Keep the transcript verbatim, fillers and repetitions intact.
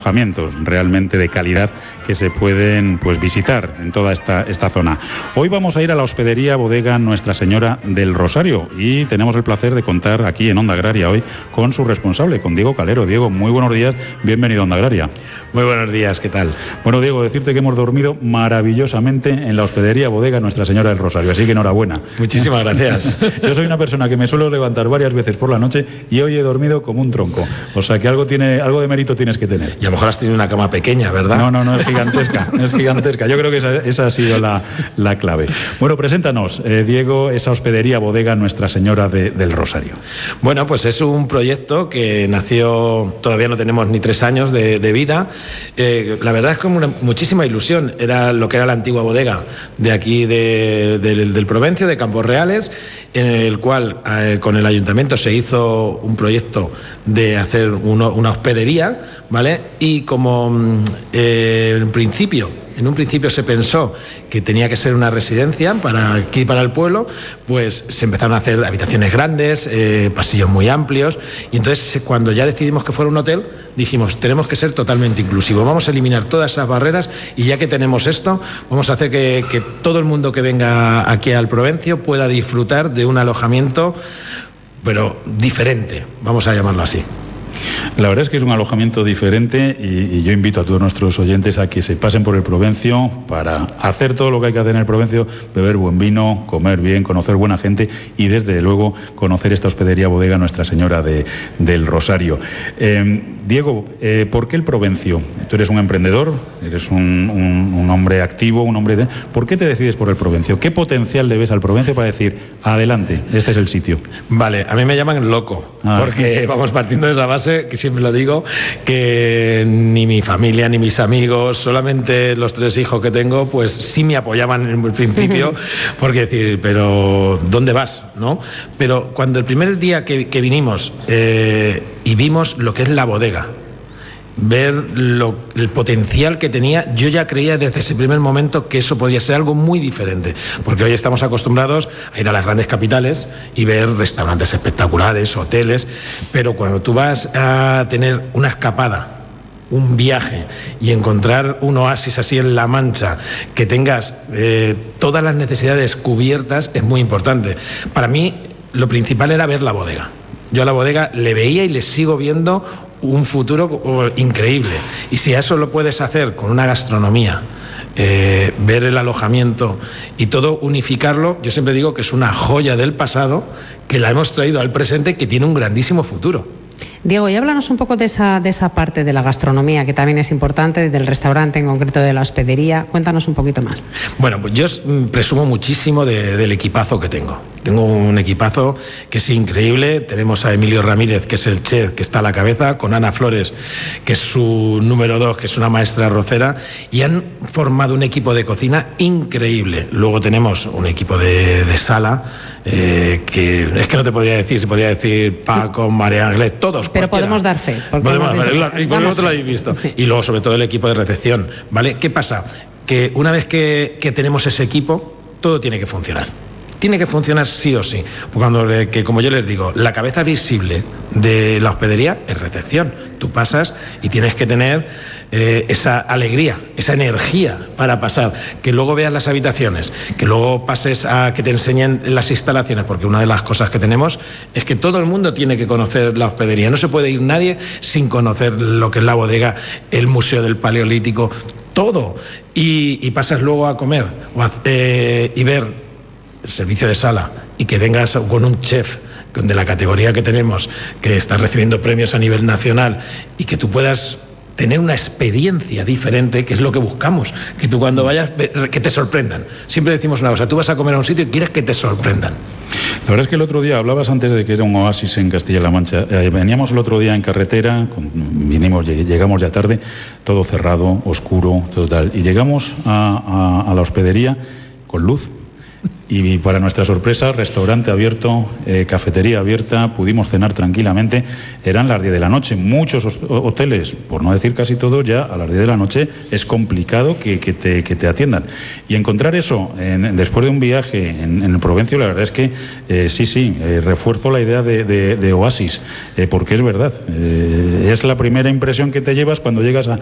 alojamientos realmente de calidad que se pueden pues visitar en toda esta, esta zona. Hoy vamos a ir a la hospedería bodega Nuestra Señora del Rosario y tenemos el placer de contar aquí en Onda Agraria hoy con su responsable, con Diego Calero. Diego, muy buenos días, bienvenido a Onda Agraria. Muy buenos días, ¿qué tal? Bueno, Diego, decirte que hemos dormido maravillosamente en la hospedería bodega Nuestra Señora del Rosario, así que enhorabuena. Muchísimas gracias. Yo soy una persona que me suelo levantar varias veces por la noche y hoy he dormido como un tronco, o sea que algo, tiene, algo de mérito tienes que tener. Y a lo mejor has tenido una cama pequeña, ¿verdad? No, no, no, es gigantesca, es gigantesca. Yo creo que esa, esa ha sido la, la clave. Bueno, preséntanos, eh, Diego, esa hospedería bodega Nuestra Señora de, del Rosario. Bueno, pues es un proyecto que nació, todavía no tenemos ni tres años de, de vida. Eh, la verdad es que con una, muchísima ilusión. Era lo que era la antigua bodega de aquí de, de, del Provencio, de Campos Reales, en el cual eh, con el ayuntamiento se hizo un proyecto de hacer uno, una hospedería, ¿vale? Y como eh, en principio, en un principio se pensó que tenía que ser una residencia para aquí, para el pueblo, pues se empezaron a hacer habitaciones grandes, eh, pasillos muy amplios, y entonces cuando ya decidimos que fuera un hotel, dijimos, tenemos que ser totalmente inclusivos, vamos a eliminar todas esas barreras y ya que tenemos esto, vamos a hacer que, que todo el mundo que venga aquí al Provencio pueda disfrutar de un alojamiento, pero diferente, vamos a llamarlo así. La verdad es que es un alojamiento diferente y, y yo invito a todos nuestros oyentes a que se pasen por el Provencio para hacer todo lo que hay que hacer en el Provencio, beber buen vino, comer bien, conocer buena gente y desde luego conocer esta hospedería bodega Nuestra Señora de, del Rosario. Eh, Diego, eh, ¿por qué el Provencio? Tú eres un emprendedor, eres un, un, un hombre activo, un hombre de... ¿Por qué te decides por el Provencio? ¿Qué potencial le ves al Provencio para decir, adelante, este es el sitio? Vale, a mí me llaman loco, ah, porque sí. Vamos partiendo de esa base, que siempre lo digo, que ni mi familia ni mis amigos, solamente los tres hijos que tengo, pues sí me apoyaban en el principio, porque decir, pero ¿dónde vas? ¿No? Pero cuando el primer día que, que vinimos eh, y vimos lo que es la bodega, ver lo, el potencial que tenía, yo ya creía desde ese primer momento que eso podía ser algo muy diferente, porque hoy estamos acostumbrados a ir a las grandes capitales y ver restaurantes espectaculares, hoteles, pero cuando tú vas a tener una escapada, un viaje y encontrar un oasis así en La Mancha, que tengas eh, todas las necesidades cubiertas, es muy importante. Para mí lo principal era ver la bodega. Yo a la bodega le veía y le sigo viendo un futuro increíble. Y si a eso lo puedes hacer con una gastronomía, eh, ver el alojamiento y todo unificarlo, yo siempre digo que es una joya del pasado que la hemos traído al presente, que tiene un grandísimo futuro. Diego, y háblanos un poco de esa, de esa parte de la gastronomía, que también es importante, del restaurante, en concreto de la hospedería. Cuéntanos un poquito más. Bueno, pues yo presumo muchísimo de, del equipazo que tengo. Tengo un equipazo que es increíble. Tenemos a Emilio Ramírez, que es el chef, que está a la cabeza, con Ana Flores, que es su número dos, que es una maestra arrocera, y han formado un equipo de cocina increíble. Luego tenemos un equipo de, de sala, eh, que es que no te podría decir, se podría decir Paco, María Ángeles, todos. Pero cualquiera. Podemos dar fe. Podemos dar fe, y por eso lo habéis visto. Sí. Y luego, sobre todo, el equipo de recepción, ¿vale? ¿Qué pasa? Que una vez que, que tenemos ese equipo, todo tiene que funcionar. Tiene que funcionar sí o sí. Cuando, que, como yo les digo, la cabeza visible de la hospedería es recepción. Tú pasas y tienes que tener eh, esa alegría, esa energía para pasar. Que luego veas las habitaciones, que luego pases a que te enseñen las instalaciones, porque una de las cosas que tenemos es que todo el mundo tiene que conocer la hospedería. No se puede ir nadie sin conocer lo que es la bodega, el Museo del Paleolítico, todo. Y, y pasas luego a comer o a, eh, y ver el servicio de sala y que vengas con un chef de la categoría que tenemos, que está recibiendo premios a nivel nacional, y que tú puedas tener una experiencia diferente, que es lo que buscamos, que tú cuando vayas, que te sorprendan. Siempre decimos una cosa, tú vas a comer a un sitio y quieres que te sorprendan. La verdad es que el otro día, hablabas antes de que era un oasis en Castilla-La Mancha, eh, veníamos el otro día en carretera, con, vinimos, llegamos ya tarde, todo cerrado, oscuro, todo tal, y llegamos a, a, a la hospedería con luz. Y para nuestra sorpresa, restaurante abierto, eh, cafetería abierta, pudimos cenar tranquilamente. Eran las diez de la noche. Muchos hoteles, por no decir casi todos, ya a las diez de la noche es complicado que, que, te, que te atiendan. Y encontrar eso en, después de un viaje en, en el Provencio, la verdad es que eh, sí, sí, eh, refuerzo la idea de, de, de oasis, eh, porque es verdad. Eh, es la primera impresión que te llevas cuando llegas a,